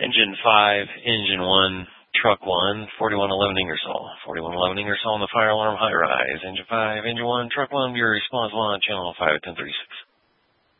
Engine 5, Engine 1, Truck 1, 4111 Ingersoll. 4111 Ingersoll on the fire alarm high rise. Engine 5, Engine 1, Truck 1, your response 1, channel 5 at 1036.